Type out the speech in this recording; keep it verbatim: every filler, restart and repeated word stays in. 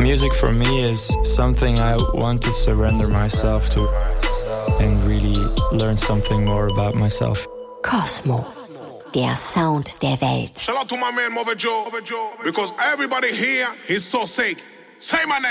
Music for me is something I want to surrender myself to and really learn something more about myself. Cosmo, der Sound der Welt. Shout out to my man Mother Joe, because everybody here is so sick. Say my name.